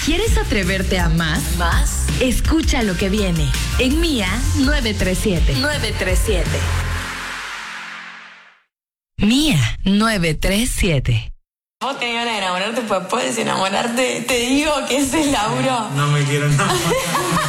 ¿Quieres atreverte a más? Escucha lo que viene en Mía 937. Mía 937. Vos tenés ganas de enamorarte, pues puedes enamorarte. Te digo que ese es Lauro. No me quiero enamorar.